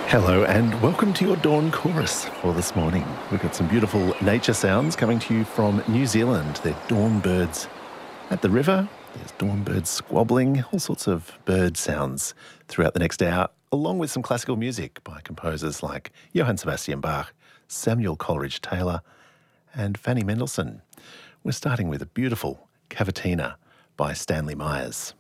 Hello and welcome to your Dawn Chorus for this morning. We've got some beautiful nature sounds coming to you from New Zealand. They're dawn birds at the river. There's dawn birds squabbling, all sorts of bird sounds throughout the next hour, along with some classical music by composers like Johann Sebastian Bach, Samuel Coleridge Taylor and Fanny Mendelssohn. We're starting with a beautiful cavatina by Stanley Myers.